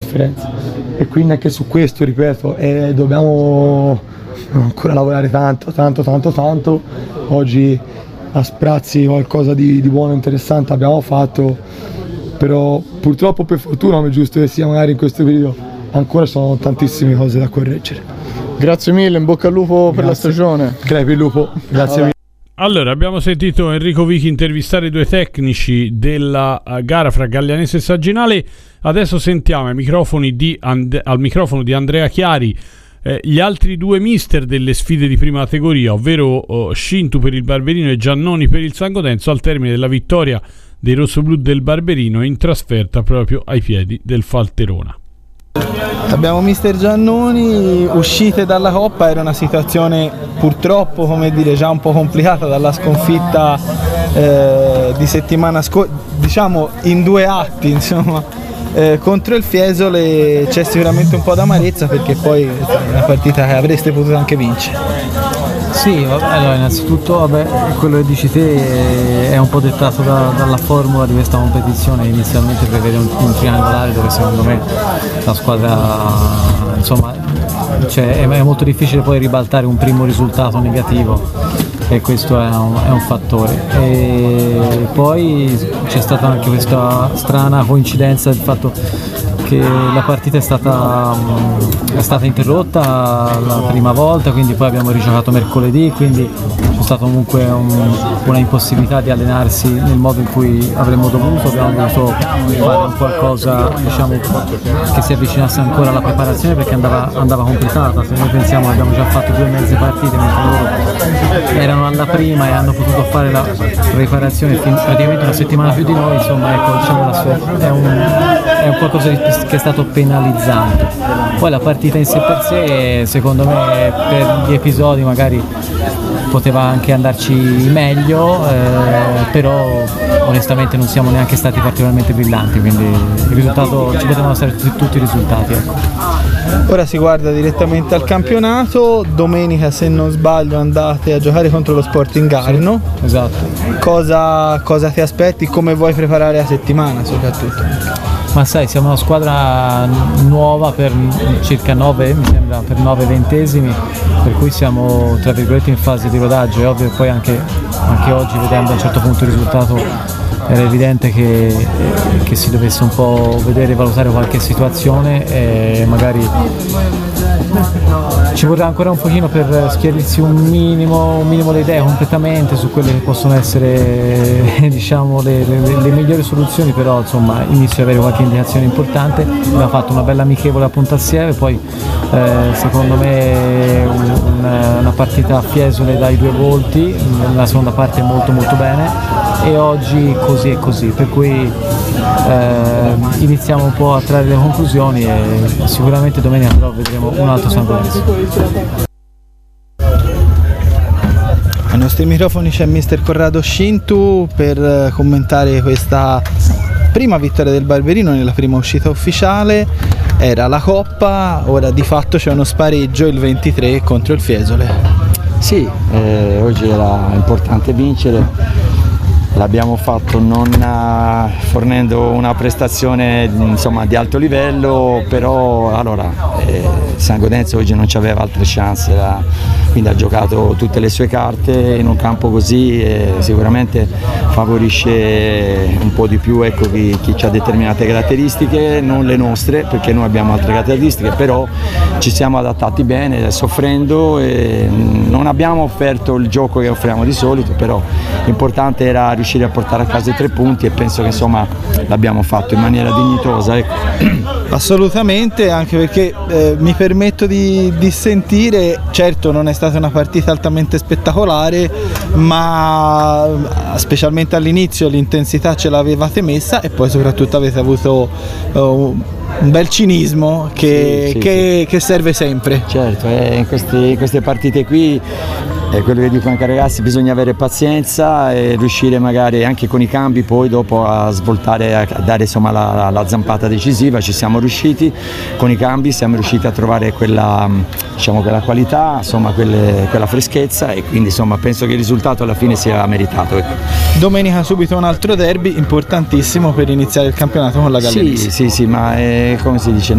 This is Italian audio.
differenza, e quindi anche su questo, ripeto, dobbiamo ancora lavorare tanto. Oggi a sprazzi qualcosa di buono e interessante abbiamo fatto, però purtroppo, per fortuna, come è giusto che sia magari in questo periodo, ancora sono tantissime cose da correggere. Grazie mille, in bocca al lupo per la stagione. Crepi il lupo, grazie mille. Allora, abbiamo sentito Enrico Vichi intervistare 2 tecnici della gara fra Gallianese e Saginale. Adesso sentiamo al microfono di Andrea Chiari gli altri 2 mister delle sfide di prima categoria, ovvero Scintu per il Barberino e Giannoni per il San Gotenzo, al termine della vittoria dei rossoblù del Barberino in trasferta proprio ai piedi del Falterona. Abbiamo mister Giannoni, uscite dalla Coppa, era una situazione purtroppo, come dire, già un po' complicata dalla sconfitta di settimana scorsa, diciamo in 2 atti, insomma, contro il Fiesole. C'è sicuramente un po' d'amarezza, perché poi è una partita che avreste potuto anche vincere. Sì, allora innanzitutto quello che dici te è un po' dettato dalla formula di questa competizione. Inizialmente prevede un triangolare dove secondo me la squadra, insomma, è molto difficile poi ribaltare un primo risultato negativo, e questo è un fattore. E poi c'è stata anche questa strana coincidenza del fatto che la partita è stata interrotta la prima volta, quindi poi abbiamo rigiocato mercoledì, quindi c'è stata comunque una impossibilità di allenarsi nel modo in cui avremmo dovuto. Abbiamo dovuto fare un qualcosa, diciamo, che si avvicinasse ancora alla preparazione, perché andava complicata. Se noi pensiamo che abbiamo già fatto 2 mezze partite, mentre loro erano alla prima e hanno potuto fare la preparazione praticamente una settimana più di noi, insomma, ecco, diciamo, è un qualcosa che è stato penalizzante. Poi la partita in sé per sé, secondo me, per gli episodi magari poteva anche andarci meglio, però onestamente non siamo neanche stati particolarmente brillanti, quindi il risultato, ci potevano essere tutti i risultati, ecco. Ora si guarda direttamente al campionato. Domenica, se non sbaglio, andate a giocare contro lo Sporting Arno. Sì, esatto. Cosa ti aspetti? Come vuoi preparare la settimana soprattutto? Ma sai, siamo una squadra nuova per circa 9, mi sembra, per 9 ventesimi, per cui siamo tra virgolette in fase di rodaggio. È ovvio che poi anche oggi, vedendo a un certo punto il risultato, era evidente che si dovesse un po' vedere e valutare qualche situazione, e magari ci vorrà ancora un pochino per schiarirsi un minimo le idee completamente su quelle che possono essere, diciamo, le migliori soluzioni. Però insomma inizio ad avere qualche indicazione importante. Abbiamo fatto una bella amichevole a Pontassieve, poi secondo me una partita a Fiesole dai 2 volti, nella seconda parte molto molto bene, e oggi così e così, per cui iniziamo un po' a trarre le conclusioni, e sicuramente domenica però vedremo un altro San Lorenzo. Ai nostri microfoni c'è mister Corrado Scintu per commentare questa prima vittoria del Barberino nella prima uscita ufficiale. Era la Coppa, ora di fatto c'è uno spareggio, il 23 contro il Fiesole. Sì, oggi era importante vincere. L'abbiamo fatto non fornendo una prestazione, insomma, di alto livello, però allora San Gotenzo oggi non c'aveva altre chance, quindi ha giocato tutte le sue carte in un campo così, e sicuramente favorisce un po' di più, ecco, chi ha determinate caratteristiche, non le nostre, perché noi abbiamo altre caratteristiche, però ci siamo adattati bene, soffrendo, e non abbiamo offerto il gioco che offriamo di solito, però l'importante era riuscire a portare a casa i 3 punti, e penso che insomma l'abbiamo fatto in maniera dignitosa, ecco. Assolutamente, anche perché mi permetto di dissentire. Certo, non è stata una partita altamente spettacolare, ma specialmente all'inizio l'intensità ce l'avevate messa, e poi soprattutto avete avuto un bel cinismo che serve sempre. Certo, in queste partite qui, quello che dico anche ai ragazzi, bisogna avere pazienza e riuscire magari anche con i cambi poi dopo a svoltare, a dare insomma la zampata decisiva. Ci siamo riusciti con i cambi, siamo riusciti a trovare quella, diciamo, quella qualità, insomma, quella freschezza, e quindi insomma penso che il risultato alla fine sia meritato, ecco. Domenica subito un altro derby importantissimo per iniziare il campionato con la Gallianese. Sì, ma come si dice,